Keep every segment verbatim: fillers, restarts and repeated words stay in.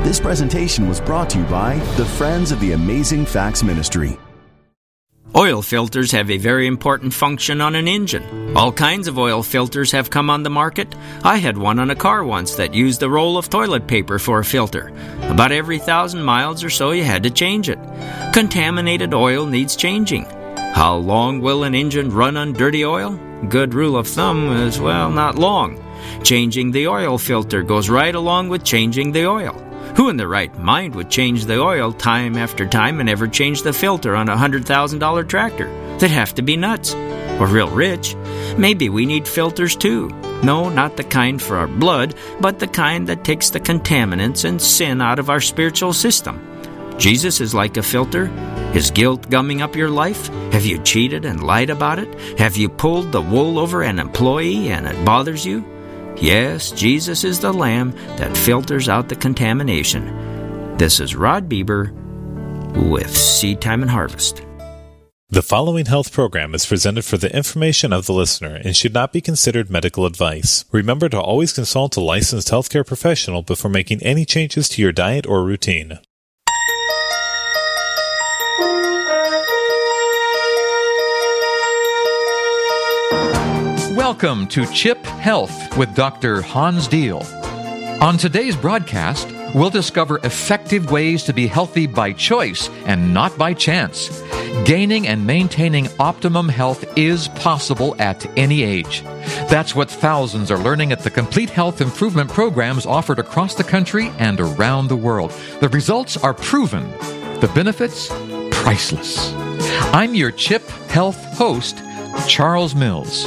This presentation was brought to you by the Friends of the Amazing Facts Ministry. Oil filters have a very important function on an engine. All kinds of oil filters have come on the market. I had one on a car once that used a roll of toilet paper for a filter. About every thousand miles or so you had to change it. Contaminated oil needs changing. How long will an engine run on dirty oil? Good rule of thumb is, well, not long. Changing the oil filter goes right along with changing the oil. Who in their right mind would change the oil time after time and never change the filter on a one hundred thousand dollars tractor? They'd have to be nuts. Or real rich. Maybe we need filters too. No, not the kind for our blood, but the kind that takes the contaminants and sin out of our spiritual system. Jesus is like a filter. Is guilt gumming up your life? Have you cheated and lied about it? Have you pulled the wool over an employee and it bothers you? Yes, Jesus is the Lamb that filters out the contamination. This is Rod Bieber with Seed Time and Harvest. The following health program is presented for the information of the listener and should not be considered medical advice. Remember to always consult a licensed healthcare professional before making any changes to your diet or routine. Welcome to Chip Health with Doctor Hans Deal. On today's broadcast, we'll discover effective ways to be healthy by choice and not by chance. Gaining and maintaining optimum health is possible at any age. That's what thousands are learning at the complete health improvement programs offered across the country and around the world. The results are proven. The benefits, priceless. I'm your Chip Health host, Charles Mills.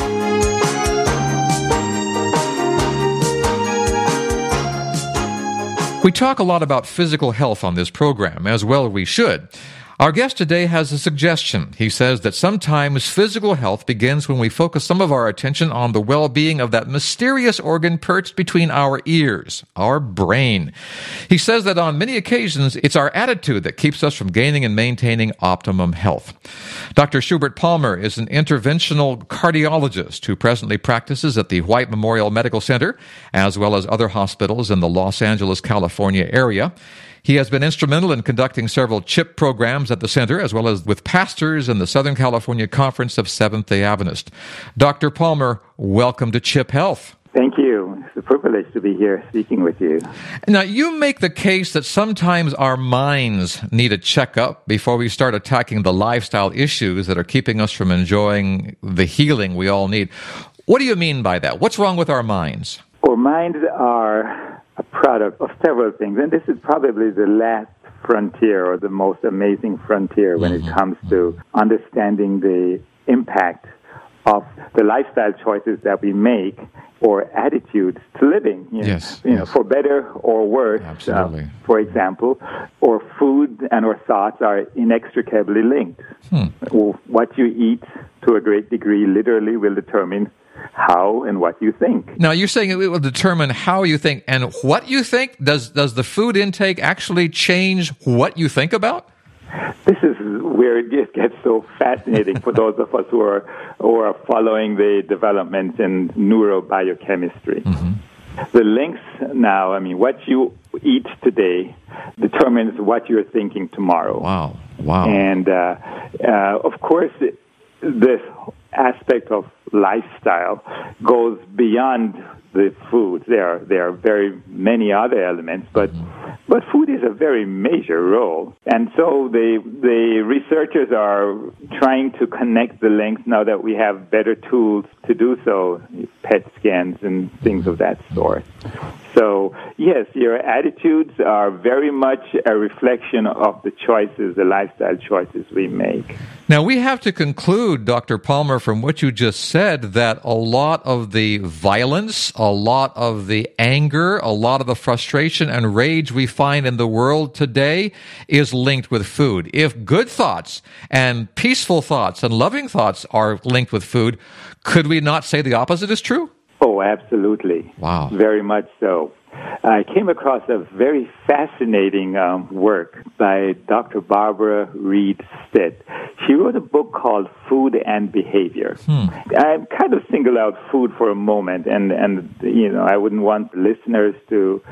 We talk a lot about physical health on this program, as well we should. Our guest today has a suggestion. He says that sometimes physical health begins when we focus some of our attention on the well-being of that mysterious organ perched between our ears, our brain. He says that on many occasions, it's our attitude that keeps us from gaining and maintaining optimum health. Doctor Schubert Palmer is an interventional cardiologist who presently practices at the White Memorial Medical Center, as well as other hospitals in the Los Angeles, California area. He has been instrumental in conducting several CHIP programs at the center, as well as with pastors in the Southern California Conference of Seventh-day Adventists. Doctor Palmer, welcome to CHIP Health. Thank you. It's a privilege to be here speaking with you. Now, you make the case that sometimes our minds need a checkup before we start attacking the lifestyle issues that are keeping us from enjoying the healing we all need. What do you mean by that? What's wrong with our minds? Our minds are a product of several things, and this is probably the last frontier or the most amazing frontier when mm-hmm. it comes to understanding the impact of the lifestyle choices that we make or attitudes to living. You know, yes, you yes. know, for better or worse. Absolutely. Uh, for example, our food and our thoughts are inextricably linked. Hmm. What you eat, to a great degree, literally will determine how and what you think. Now, you're saying it will determine how you think and what you think? Does does the food intake actually change what you think about? This is where it just gets so fascinating for those of us who are who are following the developments in neurobiochemistry. Mm-hmm. The links now, I mean, what you eat today determines what you're thinking tomorrow. Wow, wow. And, uh, uh, of course, this aspect of lifestyle goes beyond the food. There are, there are very many other elements, but but food is a very major role. And so the the researchers are trying to connect the links now that we have better tools to do so, P E T scans and things of that sort. So, yes, your attitudes are very much a reflection of the choices, the lifestyle choices we make. Now, we have to conclude, Doctor Palmer, from what you just said, that a lot of the violence, a lot of the anger, a lot of the frustration and rage we find in the world today is linked with food. If good thoughts and peaceful thoughts and loving thoughts are linked with food, could we not say the opposite is true? Oh, absolutely. Wow. Very much so. I came across a very fascinating um, work by Doctor Barbara Reed Stitt. She wrote a book called Food and Behavior. Hmm. I kind of single out food for a moment, and, and you know, I wouldn't want listeners to